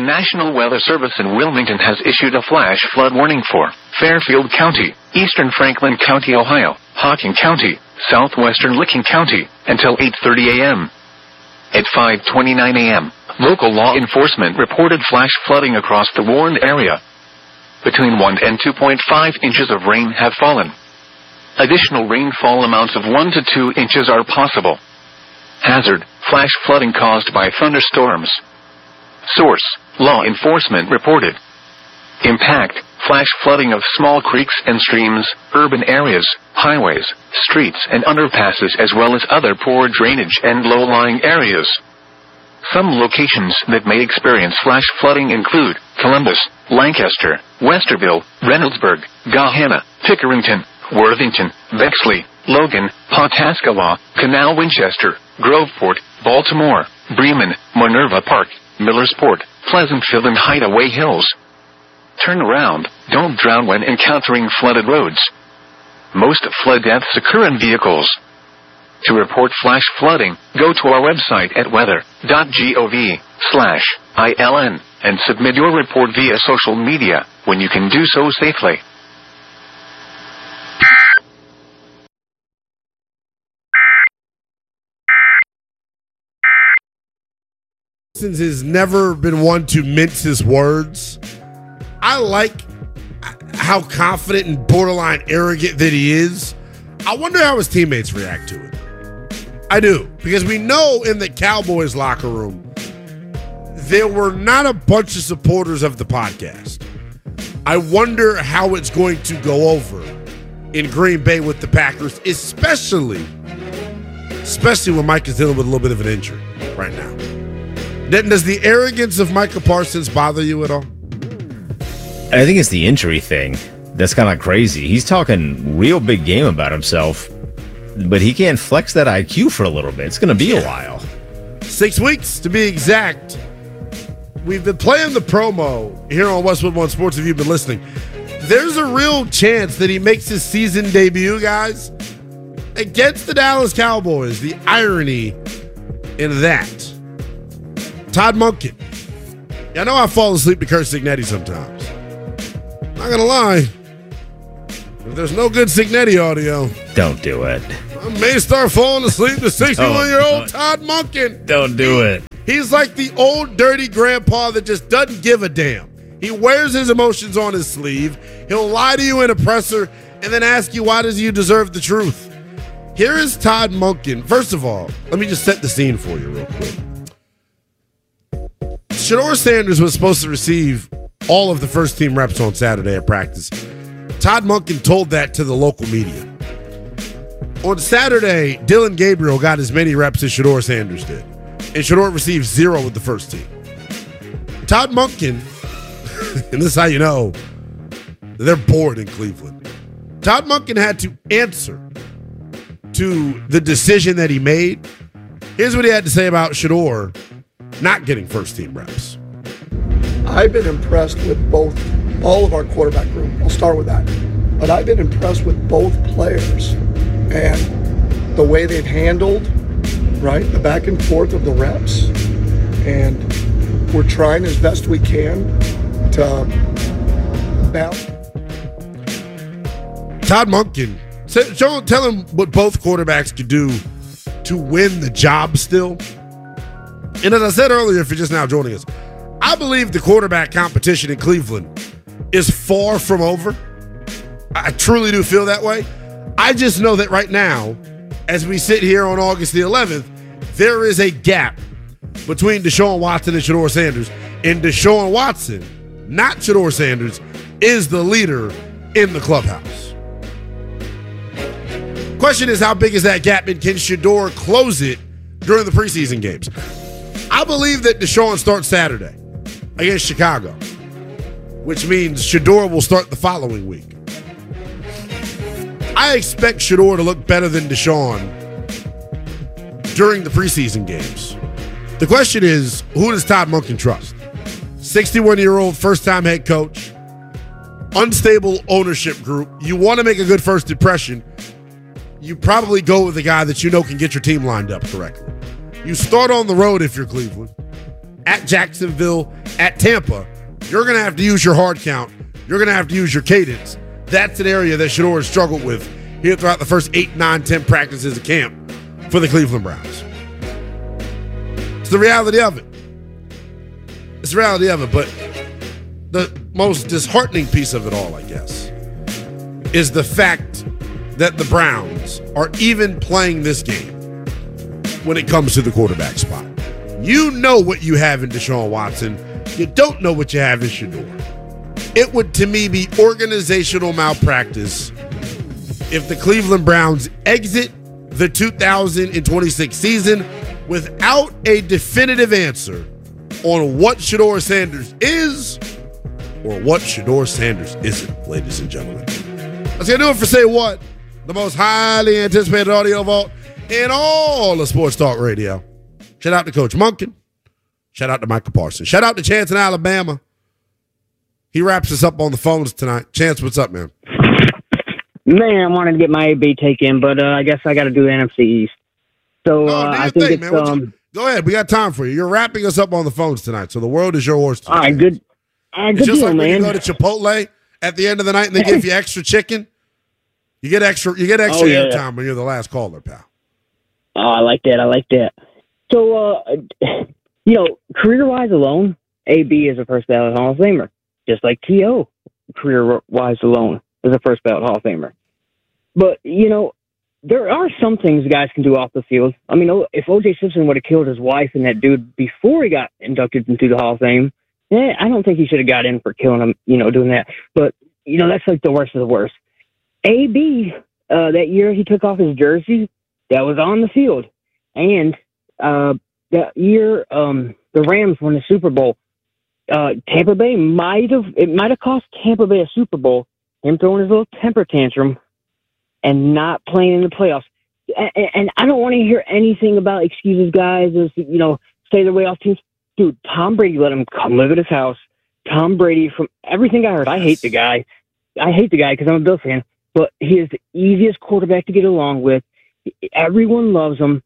National Weather Service in Wilmington has issued a flash flood warning for Fairfield County, eastern Franklin County, Ohio, Hocking County, southwestern Licking County, until 8:30 a.m. At 5:29 a.m., local law enforcement reported flash flooding across the warned area. Between 1 and 2.5 inches of rain have fallen. Additional rainfall amounts of 1 to 2 inches are possible. Hazard: flash flooding caused by thunderstorms. Source: law enforcement reported. Impact: flash flooding of small creeks and streams, urban areas, highways, streets and underpasses, as well as other poor drainage and low-lying areas. Some locations that may experience flash flooding include Columbus, Lancaster, Westerville, Reynoldsburg, Gahanna, Pickerington, Worthington, Bexley, Logan, Pawhuska, Canal Winchester, Groveport, Baltimore, Bremen, Minerva Park, Millersport, Pleasantville and Hideaway Hills. Turn around, don't drown when encountering flooded roads. Most flood deaths occur in vehicles. To report flash flooding, go to our website at weather.gov/ILN and submit your report via social media when you can do so safely. Has never been one to mince his words. I like how confident and borderline arrogant that he is. I wonder how his teammates react to it. I do, because we know in the Cowboys locker room, there were not a bunch of supporters of the podcast. I wonder how it's going to go over in Green Bay with the Packers, especially when Mike is dealing with a little bit of an injury right now. Does the arrogance of Micah Parsons bother you at all? I think it's the injury thing that's kind of crazy. He's talking real big game about himself, but he can't flex that IQ for a little bit. It's going to be a while. 6 weeks, to be exact. We've been playing the promo here on Westwood One Sports, if you've been listening. There's a real chance that he makes his season debut, guys, against the Dallas Cowboys. The irony in that. Todd Monken. I know I fall asleep to Curt Cignetti sometimes. Not going to lie. If there's no good Cignetti audio, don't do it. I may start falling asleep to 61-year-old Todd Monken. Don't do it. He's like the old dirty grandpa that just doesn't give a damn. He wears his emotions on his sleeve. He'll lie to you in a presser and then ask you, why does you deserve the truth? Here is Todd Monken. First of all, let me just set the scene for you real quick. Shedeur Sanders was supposed to receive all of the first-team reps on Saturday at practice. Todd Monken told that to the local media. On Saturday, Dillon Gabriel got as many reps as Shedeur Sanders did, and Shedeur received 0 with the first team. Todd Monken, and this is how you know they're bored in Cleveland, Todd Monken had to answer to the decision that he made. Here's what he had to say about Shedeur not getting first-team reps. I've been impressed with all of our quarterback group. I'll start with that. But I've been impressed with both players and the way they've handled, right, the back and forth of the reps. And we're trying as best we can to balance. Todd Monken, tell him what both quarterbacks could do to win the job still. And as I said earlier, if you're just now joining us, I believe the quarterback competition in Cleveland is far from over. I truly do feel that way. I just know that right now, as we sit here on August the 11th, there is a gap between Deshaun Watson and Shedeur Sanders. And Deshaun Watson, not Shedeur Sanders, is the leader in the clubhouse. Question is, how big is that gap, and can Shedeur close it during the preseason games? I believe that Deshaun starts Saturday against Chicago, which means Shedeur will start the following week. I expect Shedeur to look better than Deshaun during the preseason games. The question is, who does Todd Monken trust? 61-year-old first-time head coach, unstable ownership group. You want to make a good first impression, you probably go with the guy that you know can get your team lined up correctly. You start on the road if you're Cleveland, at Jacksonville, at Tampa, you're going to have to use your hard count. You're going to have to use your cadence. That's an area that Shedeur has struggled with here throughout the first 8, 9, 10 practices of camp for the Cleveland Browns. It's the reality of it. It's the reality of it, but the most disheartening piece of it all, I guess, is the fact that the Browns are even playing this game when it comes to the quarterback spot. You know what you have in Deshaun Watson. You don't know what you have in Shedeur. It would, to me, be organizational malpractice if the Cleveland Browns exit the 2026 season without a definitive answer on what Shedeur Sanders is or what Shedeur Sanders isn't, ladies and gentlemen. That's going to do it for Say What, the most highly anticipated audio vault in all of sports talk radio. Shout out to Coach Monken. Shout out to Michael Parsons. Shout out to Chance in Alabama. He wraps us up on the phones tonight. Chance, what's up, man? Man, I wanted to get my AB take in, but I guess I got to do the NFC East. So I think it's go ahead. We got time for you. You're wrapping us up on the phones tonight, so the world is yours tonight. All right, good. It's just like when you go to Chipotle at the end of the night and they give you extra chicken. You get extra airtime when you're the last caller, pal. Oh, I like that. So, career-wise alone, AB is a first ballot Hall of Famer, just like T.O. career-wise alone is a first ballot Hall of Famer. But, there are some things guys can do off the field. I mean, if O.J. Simpson would have killed his wife and that dude before he got inducted into the Hall of Fame, I don't think he should have got in for killing him, doing that. But, that's like the worst of the worst. AB, that year he took off his jersey, that was on the field. And that year the Rams won the Super Bowl, Tampa Bay might have cost Tampa Bay a Super Bowl, him throwing his little temper tantrum and not playing in the playoffs. And I don't want to hear anything about excuses, guys, as, stay their way off teams. Dude, Tom Brady let him come live at his house. Tom Brady, from everything I heard, I hate the guy because I'm a Bills fan, but he is the easiest quarterback to get along with. Everyone loves him.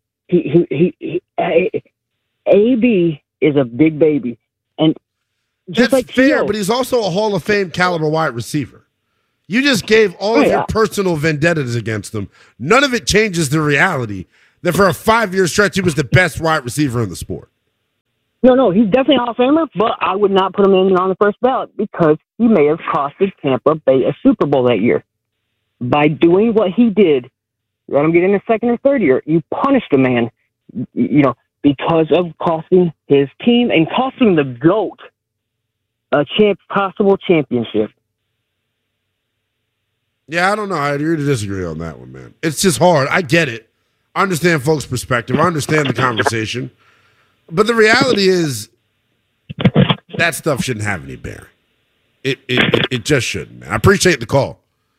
AB is a big baby. And just that's like fair, Theo, but he's also a Hall of Fame caliber wide receiver. You just gave all of your personal vendettas against him. None of it changes the reality that for a 5-year stretch, he was the best wide receiver in the sport. No, he's definitely a Hall of Famer, but I would not put him in on the first ballot because he may have costed Tampa Bay a Super Bowl that year. By doing what he did, let him get in the second or third year, you punished the man, because of costing his team and costing the GOAT a possible championship. Yeah, I don't know. I agree to disagree on that one, man. It's just hard. I get it. I understand folks' perspective. I understand the conversation. But the reality is that stuff shouldn't have any bearing. It just shouldn't, man. I appreciate the call.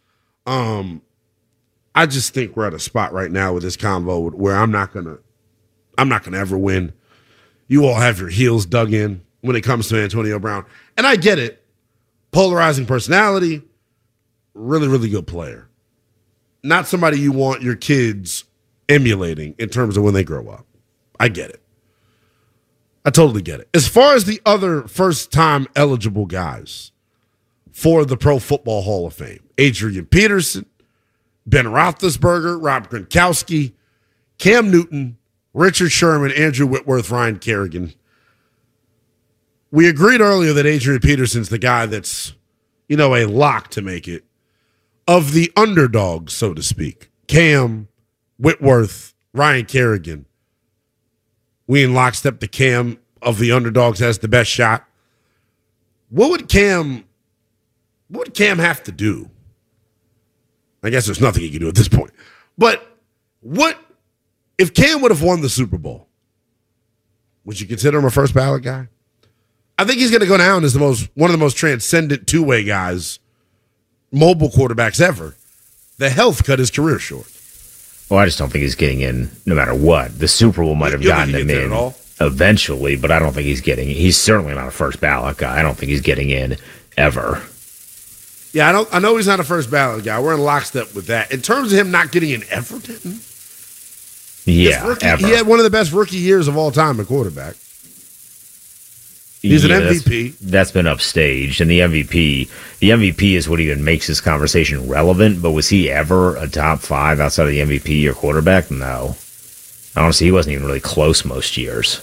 I just think we're at a spot right now with this convo where I'm not gonna ever win. You all have your heels dug in when it comes to Antonio Brown. And I get it. Polarizing personality, really, really good player. Not somebody you want your kids emulating in terms of when they grow up. I get it. I totally get it. As far as the other first-time eligible guys for the Pro Football Hall of Fame, Adrian Peterson, Ben Roethlisberger, Rob Gronkowski, Cam Newton, Richard Sherman, Andrew Whitworth, Ryan Kerrigan. We agreed earlier that Adrian Peterson's the guy that's, a lock to make it. Of the underdogs, so to speak, Cam, Whitworth, Ryan Kerrigan. We in lockstep the Cam of the underdogs has the best shot. What would Cam have to do? I guess there's nothing he can do at this point. But what if Cam would have won the Super Bowl? Would you consider him a first ballot guy? I think he's going to go down as one of the most transcendent two-way guys, mobile quarterbacks ever. The health cut his career short. Well, I just don't think he's getting in no matter what. The Super Bowl might have gotten him in eventually, but I don't think he's certainly not a first ballot guy. I don't think he's getting in ever. Yeah, I know he's not a first ballot guy. We're in lockstep with that. In terms of him not getting in Everton, ever. He had one of the best rookie years of all time at quarterback. He's an MVP. That's been upstaged, and the MVP is what even makes this conversation relevant. But was he ever a top 5 outside of the MVP or quarterback? No. Honestly, he wasn't even really close most years.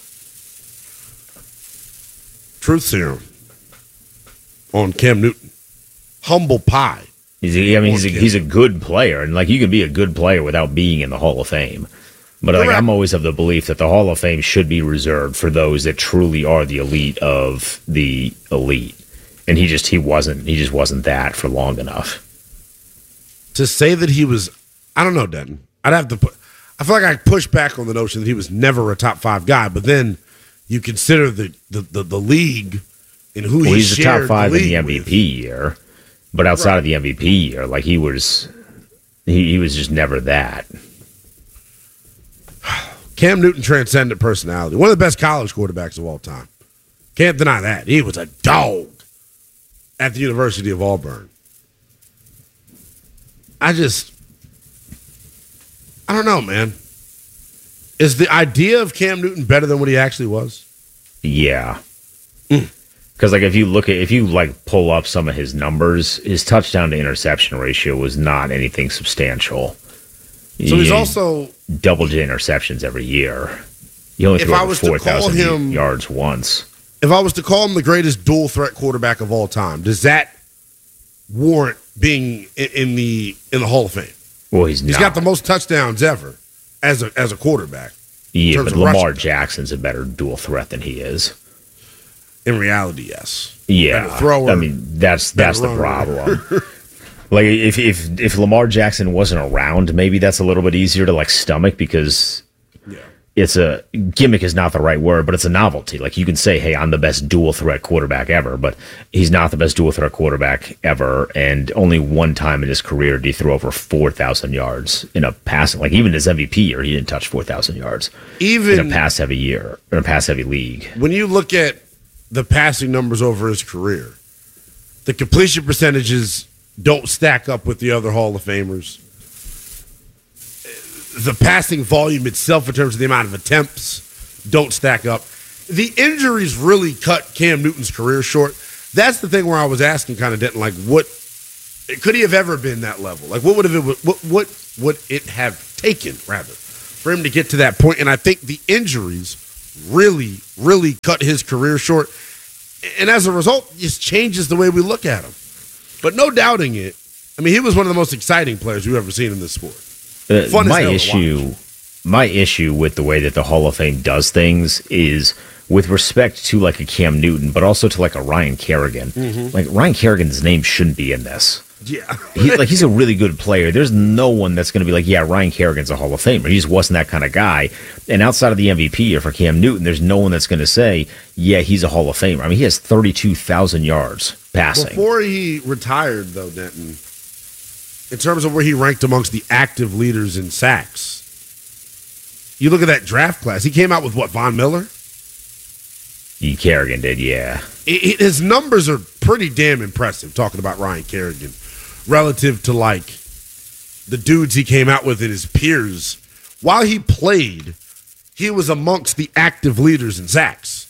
Truth serum on Cam Newton. Humble pie. He's a good player, and like you can be a good player without being in the Hall of Fame. But like, I'm always of the belief that the Hall of Fame should be reserved for those that truly are the elite of the elite, and he just wasn't that for long enough. To say that he was, I don't know, Denton. I feel like I push back on the notion that he was never a top 5 guy, but then you consider the league and who he's a top 5 in the MVP with. year, but outside of the MVP year, like he was just never that. Cam Newton transcended personality. One of the best college quarterbacks of all time. Can't deny that. He was a dog at the University of Auburn. I don't know, man. Is the idea of Cam Newton better than what he actually was? Yeah. Because like if you pull up some of his numbers, his touchdown to interception ratio was not anything substantial. So he's also double-digit interceptions every year. He only threw over 4,000 yards once. If I was to call him the greatest dual-threat quarterback of all time, does that warrant being in the Hall of Fame? Well, he's got the most touchdowns ever as a quarterback. Yeah, but Lamar Jackson's a better dual threat than he is. In reality, yes. Yeah, better thrower, I mean that's the problem. Like if Lamar Jackson wasn't around, maybe that's a little bit easier to like stomach because it's a gimmick is not the right word, but it's a novelty. Like you can say, "Hey, I'm the best dual threat quarterback ever," but he's not the best dual threat quarterback ever. And only one time in his career did he throw over 4,000 yards in a passing. Like even his MVP year, he didn't touch 4,000 yards. Even in a pass heavy year or a pass heavy league. When you look at the passing numbers over his career, the completion percentages don't stack up with the other Hall of Famers. The passing volume itself in terms of the amount of attempts don't stack up. The injuries really cut Cam Newton's career short. That's the thing where I was asking kind of Denton, like, what could he have ever been that level? Like, what would it have taken, rather, for him to get to that point? And I think the injuries really, really cut his career short. And as a result, it just changes the way we look at him. But no doubting it, I mean, he was one of the most exciting players we've ever seen in this sport. My issue with the way that the Hall of Fame does things is with respect to like a Cam Newton, but also to like a Ryan Kerrigan. Mm-hmm. Like Ryan Kerrigan's name shouldn't be in this. Yeah. He's a really good player. There's no one that's going to be like, yeah, Ryan Kerrigan's a Hall of Famer. He just wasn't that kind of guy. And outside of the MVP or for Cam Newton, there's no one that's going to say, yeah, he's a Hall of Famer. I mean, he has 32,000 yards passing. Before he retired, though, Denton, in terms of where he ranked amongst the active leaders in sacks, you look at that draft class. He came out with, what, Von Miller? Kerrigan did, yeah. His numbers are pretty damn impressive, talking about Ryan Kerrigan, relative to, like, the dudes he came out with and his peers. While he played, he was amongst the active leaders in sacks.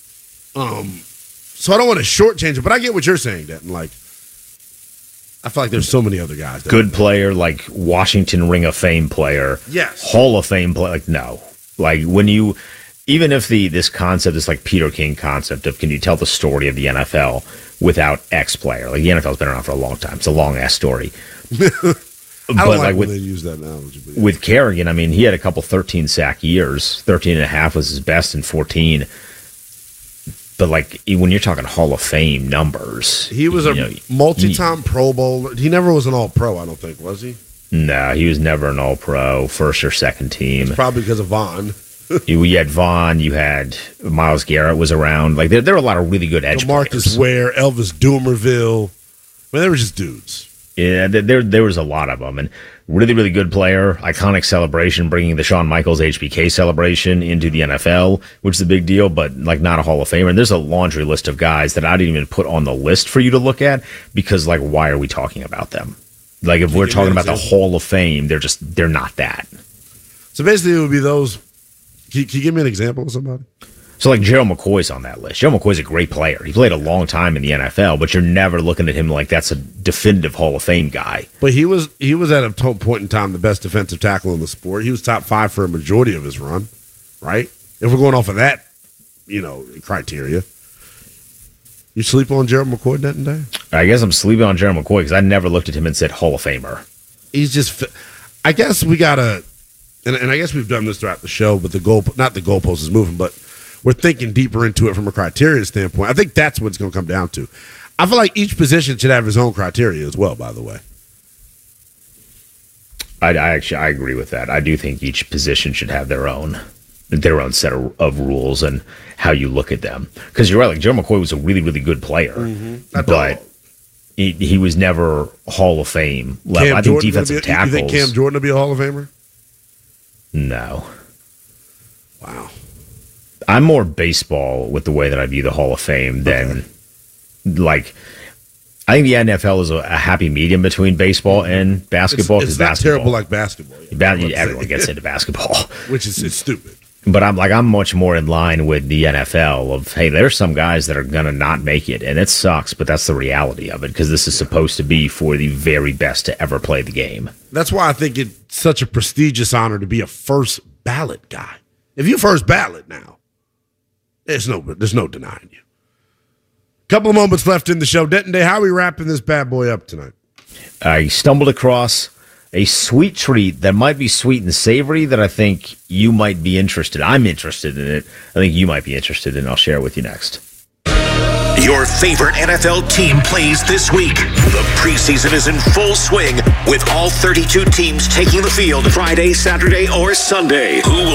So I don't want to shortchange it, but I get what you're saying, Denton. Like, I feel like there's so many other guys. Good player, like Washington Ring of Fame player. Yes. Hall of Fame player. Like, no. Like, when you... Even if this concept, this like Peter King concept of can you tell the story of the NFL without X player? Like the NFL's been around for a long time. It's a long ass story. I don't like when they use that analogy. With Kerrigan, I mean, he had a couple 13 sack years. 13 and a half was his best in 14. But like when you're talking Hall of Fame numbers, he was a multi-time Pro Bowler. He never was an All-Pro, I don't think, was he? No, he was never an All-Pro, first or second team. It's probably because of Vaughn. You had Vaughn, you had Myles Garrett was around. Like there were a lot of really good edge players. Marcus Ware, Elvis Dumerville. I mean, they were just dudes. Yeah, there was a lot of them. And really, really good player. Iconic celebration, bringing the Shawn Michaels HBK celebration into the NFL, which is a big deal, but like not a Hall of Famer. And there's a laundry list of guys that I didn't even put on the list for you to look at because, like, why are we talking about them? Like, if we're talking about the Hall of Fame, they're not that. So basically, it would be those. Can you give me an example of somebody? So, like, Gerald McCoy's on that list. Gerald McCoy's a great player. He played a long time in the NFL, but you're never looking at him like that's a definitive Hall of Fame guy. But he was at a point in time the best defensive tackle in the sport. He was top 5 for a majority of his run, right? If we're going off of that, criteria. You sleep on Gerald McCoy that day? I guess I'm sleeping on Gerald McCoy because I never looked at him and said Hall of Famer. He's just – I guess we got to – and I guess we've done this throughout the show, but not the goalpost is moving, but we're thinking deeper into it from a criteria standpoint. I think that's what it's going to come down to. I feel like each position should have his own criteria as well, by the way. I agree with that. I do think each position should have their own set of rules and how you look at them. Because you're right, like Gerald McCoy was a really, really good player, but he was never Hall of Fame level. I think defensive tackles. You think Cam Jordan will be a Hall of Famer? No. Wow. I'm more baseball with the way that I view the Hall of Fame than like. I think the NFL is a happy medium between baseball and basketball. It's not terrible like basketball. Everyone gets into basketball, which is stupid. But I'm much more in line with the NFL of, hey, there's some guys that are going to not make it, and it sucks, but that's the reality of it because this is supposed to be for the very best to ever play the game. That's why I think it's such a prestigious honor to be a first ballot guy. If you're first ballot now, there's no denying you. Couple of moments left in the show. Denton Day, how are we wrapping this bad boy up tonight? I stumbled across a sweet treat that might be sweet and savory that I think you might be interested in. I'm interested in it. I think you might be interested in it. I'll share it with you next. Your favorite NFL team plays this week. The preseason is in full swing with all 32 teams taking the field Friday, Saturday, or Sunday. Who will